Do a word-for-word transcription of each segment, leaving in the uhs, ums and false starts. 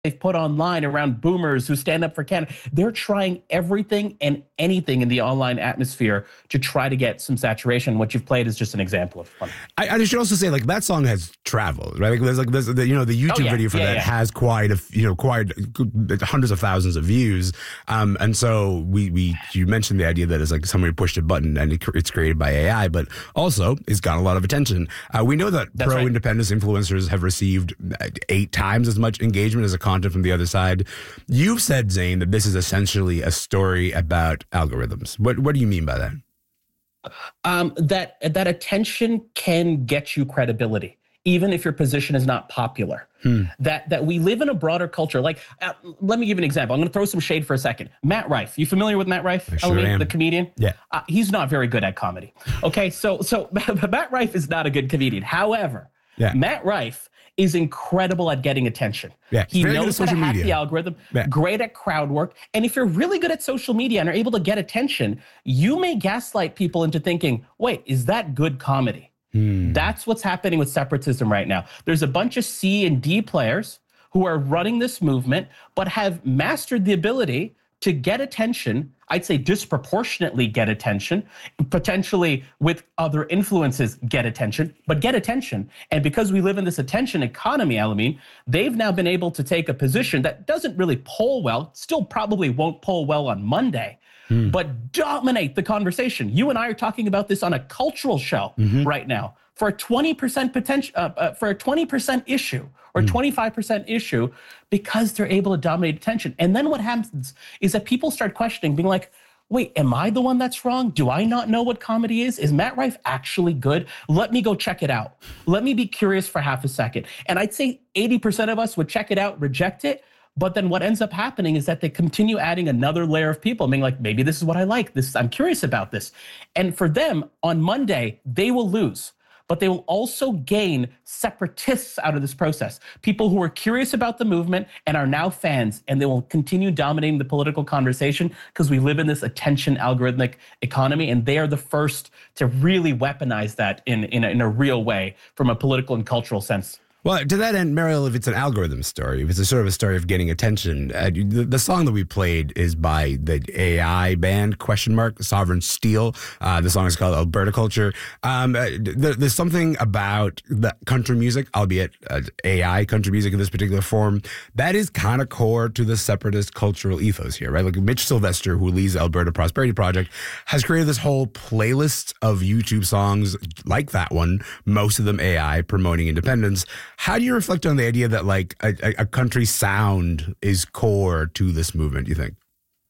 they've put online around boomers who stand up for Canada. They're trying everything and anything in the online atmosphere to try to get some saturation. What you've played is just an example of fun. I, I should also say, like, that song has traveled, right? Like, there's like there's the, you know, the YouTube oh, yeah. video for yeah, that yeah. has quite a you know quite hundreds of thousands of views. Um, and so we we you mentioned the idea that it's like somebody pushed a button and it, it's created by A I, but also it's got a lot of attention. Uh, we know that pro right. independence influencers have received eight times as much engagement as a content from the other side. You've said, Zane, that this is essentially a story about algorithms. What what do you mean by that? Um, that that attention can get you credibility, even if your position is not popular. Hmm. That that we live in a broader culture. Like, uh, let me give you an example. I'm going to throw some shade for a second. Matt Rife. You familiar with Matt Rife? I sure am. The comedian? Yeah. Uh, he's not very good at comedy. Okay, so so Matt Rife is not a good comedian. However, yeah. Matt Rife is incredible at getting attention. Yeah, he knows how to hack media. the algorithm, yeah. great at crowd work. And if you're really good at social media and are able to get attention, you may gaslight people into thinking, wait, is that good comedy? Hmm. That's what's happening with separatism right now. There's a bunch of C and D players who are running this movement, but have mastered the ability to get attention, I'd say disproportionately get attention, potentially with other influences get attention, but get attention. And because we live in this attention economy, Alameen, they've now been able to take a position that doesn't really poll well, still probably won't poll well on Monday, hmm. but dominate the conversation. You and I are talking about this on a cultural show mm-hmm. right now for a twenty percent potential, uh, uh, for a twenty percent issue or twenty-five percent issue, because they're able to dominate attention. And then what happens is that people start questioning, being like, wait, am I the one that's wrong? Do I not know what comedy is? Is Matt Rife actually good? Let me go check it out. Let me be curious for half a second. And I'd say eighty percent of us would check it out, reject it. But then what ends up happening is that they continue adding another layer of people, being like, maybe this is what I like. This I'm curious about this. And for them, on Monday, they will lose. But they will also gain separatists out of this process, people who are curious about the movement and are now fans, and they will continue dominating the political conversation because we live in this attention algorithmic economy, and they are the first to really weaponize that in, in, a, in a real way from a political and cultural sense. Well, to that end, Mariel, if it's an algorithm story, if it's a sort of a story of getting attention, uh, the, the song that we played is by the A I band, question mark, Sovereign Steel. Uh, the song is called Alberta Culture. Um, uh, there, there's something about the country music, albeit uh, A I country music in this particular form, that is kind of core to the separatist cultural ethos here, right? Like Mitch Sylvester, who leads the Alberta Prosperity Project, has created this whole playlist of YouTube songs like that one, most of them A I, promoting independence. How do you reflect on the idea that like a, a country sound is core to this movement, do you think?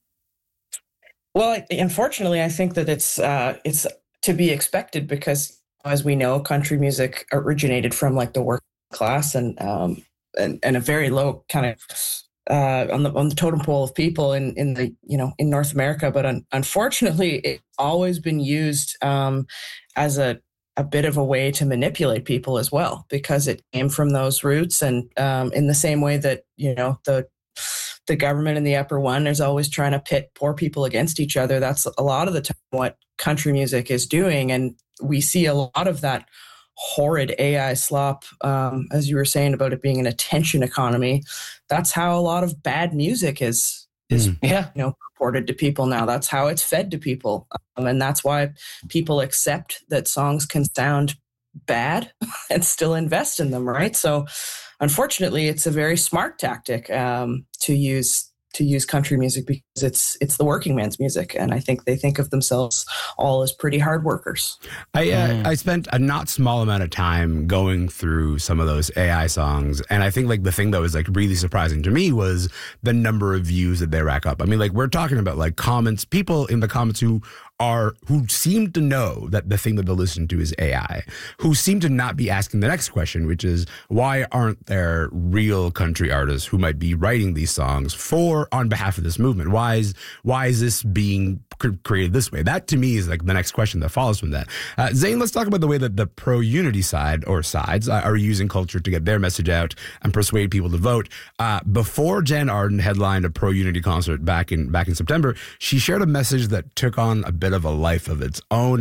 Well, unfortunately, I think that it's uh, it's to be expected because, as we know, country music originated from like the working class and um, and, and a very low kind of uh, on the on the totem pole of people in, in the you know in North America. But un- unfortunately, it's always been used um, as a a bit of a way to manipulate people as well, because it came from those roots. And um, in the same way that, you know, the the government in the upper one is always trying to pit poor people against each other. That's a lot of the time what country music is doing. And we see a lot of that horrid A I slop, um, as you were saying about it being an attention economy. That's how a lot of bad music is, is mm. yeah, you know, reported to people now. That's how it's fed to people. Um, and that's why people accept that songs can sound bad and still invest in them, right? So unfortunately, it's a very smart tactic um, to use to use country music because it's it's the working man's music, and I think they think of themselves all as pretty hard workers. I uh, mm. I spent a not small amount of time going through some of those A I songs, and I think like the thing that was like really surprising to me was the number of views that they rack up. I mean, like we're talking about like comments, people in the comments who are who seem to know that the thing that they're listening to is A I, who seem to not be asking the next question, which is why aren't there real country artists who might be writing these songs for on behalf of this movement? Why is why is this being created this way? That to me is like the next question that follows from that. Uh, Zane, let's talk about the way that the pro-unity side or sides uh, are using culture to get their message out and persuade people to vote. Uh, before Jen Arden headlined a pro-unity concert back in back in September, she shared a message that took on a bit of a life of its own.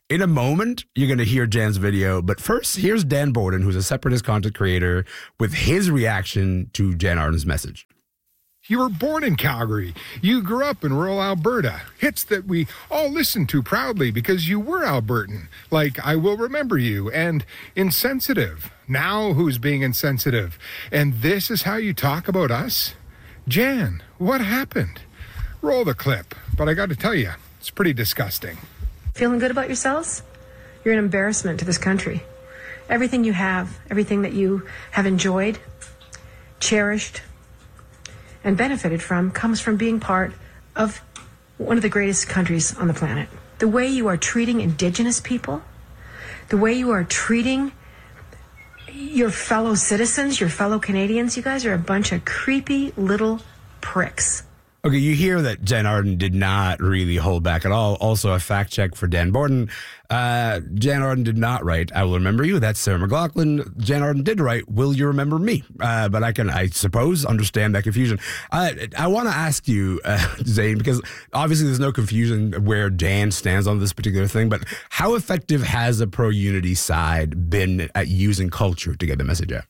In a moment, you're going to hear Jan's video. But first, here's Dan Borden, who's a separatist content creator, with his reaction to Jan Arden's message. You were born in Calgary. You grew up in rural Alberta. Hits that we all listen to proudly because you were Albertan, like I Will Remember You and Insensitive. Now who's being insensitive? And this is how you talk about us? Jan, what happened? Roll the clip, but I got to tell you, it's pretty disgusting. Feeling good about yourselves? You're an embarrassment to this country. Everything you have, everything that you have enjoyed, cherished, and benefited from comes from being part of one of the greatest countries on the planet. The way you are treating Indigenous people, the way you are treating your fellow citizens, your fellow Canadians, you guys are a bunch of creepy little pricks. Okay, you hear that Jan Arden did not really hold back at all. Also, a fact check for Dan Borden. Uh, Jan Arden did not write, I Will Remember You. That's Sarah McLachlan. Jan Arden did write, Will You Remember Me? Uh, but I can, I suppose, understand that confusion. Uh, I want to ask you, uh, Zane, because obviously there's no confusion where Jan stands on this particular thing, but how effective has the pro-unity side been at using culture to get the message out?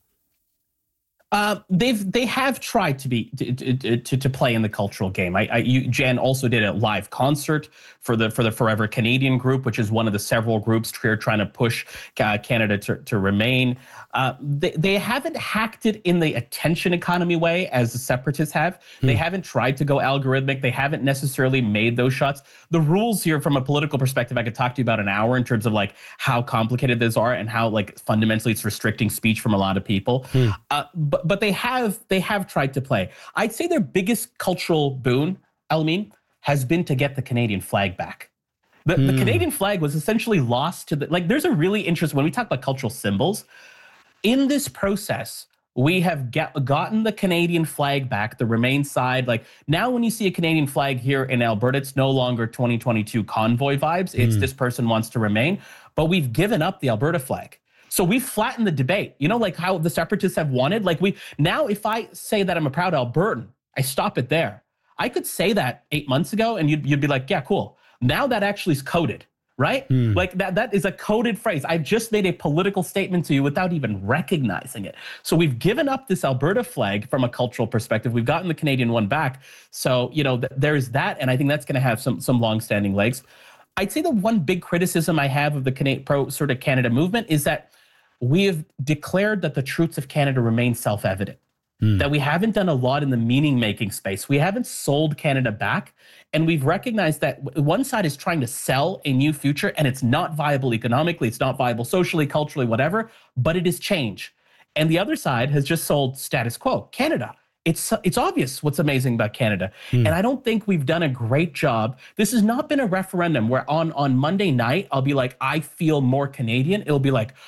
Uh, they've they have tried to be to to, to play in the cultural game. I, I you, Jan also did a live concert for the for the Forever Canadian group, which is one of the several groups here trying to push uh, Canada to to remain. Uh, they they haven't hacked it in the attention economy way as the separatists have. Hmm. They haven't tried to go algorithmic. They haven't necessarily made those shots. The rules here, from a political perspective, I could talk to you about an hour in terms of like how complicated those are and how like fundamentally it's restricting speech from a lot of people. Hmm. Uh, but But they have they have tried to play. I'd say their biggest cultural boon, Alameen, has been to get the Canadian flag back. The, mm. the Canadian flag was essentially lost to the, like, there's a really interesting, when we talk about cultural symbols, in this process, we have get, gotten the Canadian flag back, the Remain side. Like, now when you see a Canadian flag here in Alberta, it's no longer twenty twenty-two convoy vibes. It's mm. this person wants to remain. But we've given up the Alberta flag. So we've flattened the debate, you know, like how the separatists have wanted. Like we now, if I say that I'm a proud Albertan, I stop it there. I could say that eight months ago and you'd, you'd be like, yeah, cool. Now that actually is coded, right? Mm. Like that, that is a coded phrase. I've just made a political statement to you without even recognizing it. So we've given up this Alberta flag from a cultural perspective. We've gotten the Canadian one back. So, you know, th- there's that. And I think that's going to have some, some longstanding legs. I'd say the one big criticism I have of the Cana- pro sort of Canada movement is that we have declared that the truths of Canada remain self-evident, mm. that we haven't done a lot in the meaning-making space. We haven't sold Canada back, and we've recognized that one side is trying to sell a new future, and it's not viable economically, it's not viable socially, culturally, whatever, but it is change. And the other side has just sold status quo, Canada. It's it's obvious what's amazing about Canada. Mm. And I don't think we've done a great job. This has not been a referendum where on, on Monday night, I'll be like, I feel more Canadian. It'll be like,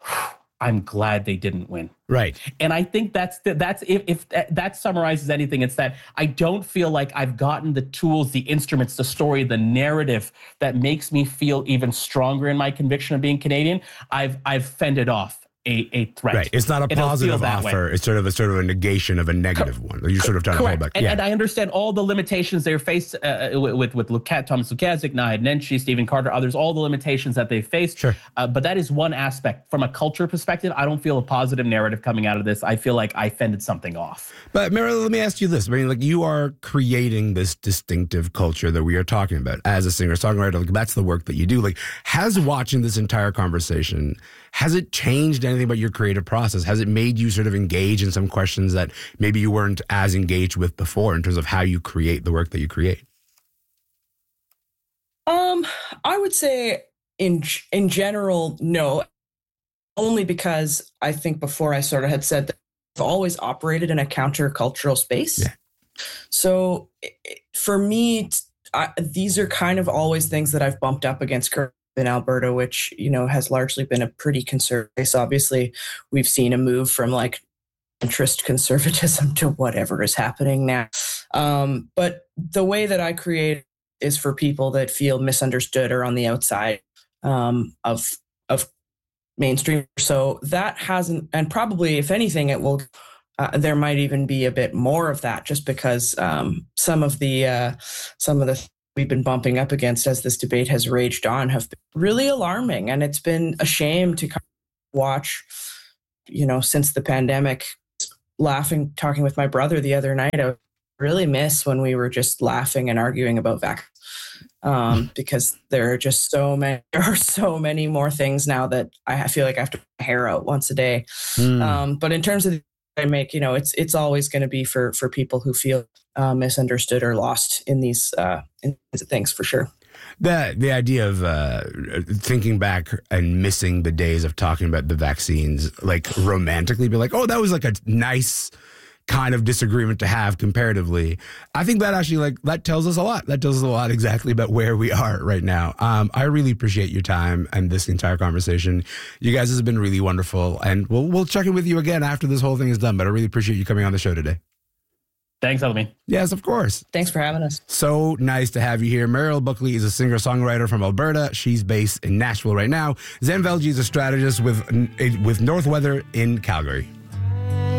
I'm glad they didn't win. Right. And I think that's the, that's if, if that summarizes anything, it's that I don't feel like I've gotten the tools, the instruments, the story, the narrative that makes me feel even stronger in my conviction of being Canadian. I've I've fended off a, a threat. Right. It's not a positive offer. Way. It's sort of a sort of a negation of a negative Co- one. You're sort of trying correct. to hold back. And, yeah. and I understand all the limitations they're faced uh, with with Lukat, Thomas Lukazik, Nahid Nenshi, Stephen Carter, others, all the limitations that they faced. Sure. Uh, but that is one aspect. From a culture perspective, I don't feel a positive narrative coming out of this. I feel like I fended something off. But Mary, let me ask you this. I mean, like, you are creating this distinctive culture that we are talking about as a singer-songwriter. Like, that's the work that you do. Like, has watching this entire conversation, has it changed anything about your creative process? Has it made you sort of engage in some questions that maybe you weren't as engaged with before in terms of how you create the work that you create? Um, I would say in in general, no. Only because I think before I sort of had said that I've always operated in a countercultural space. Yeah. So for me, I, these are kind of always things that I've bumped up against in Alberta, which, you know, has largely been a pretty conservative place. Obviously, we've seen a move from like interest conservatism to whatever is happening now. Um, but the way that I create is for people that feel misunderstood or on the outside um, of of mainstream. So that hasn't, and probably if anything, it will. Uh, there might even be a bit more of that, just because um, some of the uh, some of the we've been bumping up against as this debate has raged on have been really alarming. And it's been a shame to kind of watch, you know, since the pandemic, laughing, talking with my brother the other night, I really miss when we were just laughing and arguing about vaccines. Um, because there are just so many, there are so many more things now that I feel like I have to put my hair out once a day. Mm. Um, but in terms of the I make, you know, it's it's always going to be for for people who feel uh, misunderstood or lost in these uh, in these things, for sure. The the idea of uh, thinking back and missing the days of talking about the vaccines, like romantically, be like, oh, that was like a nice kind of disagreement to have comparatively. I think that actually like that tells us a lot. That tells us a lot exactly about where we are right now. Um, I really appreciate your time and this entire conversation. You guys have been really wonderful, and we'll we'll check in with you again after this whole thing is done. But I really appreciate you coming on the show today. Thanks, Halloween. Yes, of course. Thanks for having us. So nice to have you here. Mariel Buckley is a singer-songwriter from Alberta. She's based in Nashville right now. Zen Velji is a strategist with with North Weather in Calgary.